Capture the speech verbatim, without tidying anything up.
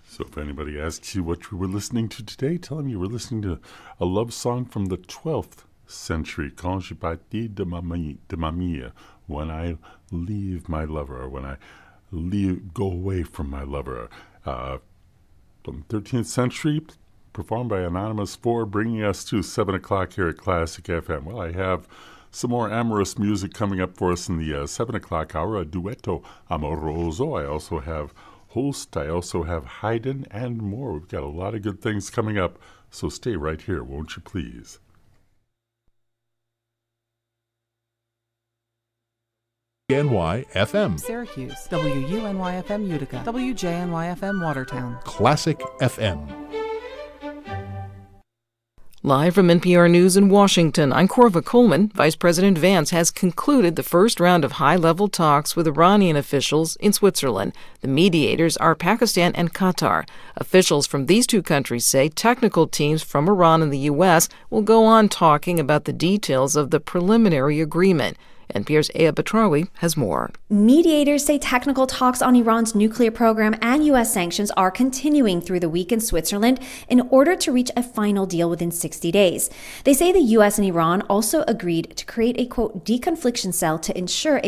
So if anybody asks you what you were listening to today, tell them you were listening to a love song from the twelfth century, Quand je partis de ma mie, when I leave my lover, when I leave, go away from my lover. Uh, from thirteenth century, performed by Anonymous four, bringing us to seven o'clock here at Classic F M. Well, I have some more amorous music coming up for us in the uh, seven o'clock hour, a duetto amoroso. I also have Holst, I also have Haydn, and more. We've got a lot of good things coming up, so stay right here, won't you please? W J N Y F M Syracuse, W U N Y F M Utica, W J N Y F M Watertown, Classic F M. Live from N P R News in Washington, I'm Corva Coleman. Vice President Vance has concluded the first round of high-level talks with Iranian officials in Switzerland. The mediators are Pakistan and Qatar. Officials from these two countries say technical teams from Iran and the U S will go on talking about the details of the preliminary agreement. N P R's Aya Batrawi has more. Mediators say technical talks on Iran's nuclear program and U S sanctions are continuing through the week in Switzerland in order to reach a final deal within sixty days. They say the U S and Iran also agreed to create a, quote, deconfliction cell to ensure a